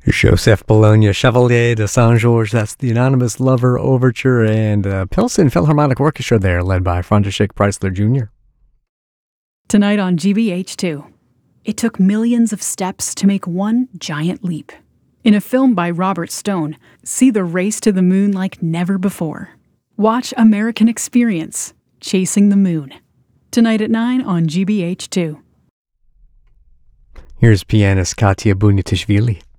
Joseph Bologna, Chevalier de Saint-Georges, that's the Anonymous Lover Overture, and Pilsen Philharmonic Orchestra there, led by František Preissler Jr. Tonight on GBH2, it took millions of steps to make one giant leap. In a film by Robert Stone, see the race to the moon like never before. Watch American Experience, Chasing the Moon. Tonight at 9 on GBH2. Here's pianist Katya Bunitishvili.